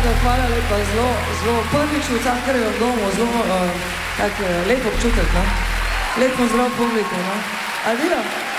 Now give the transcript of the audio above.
hvala lepa, zelo prvič v Cankarjevem domu, zelo lep občutek, no? Lep pozdrav publike, no? Adijo!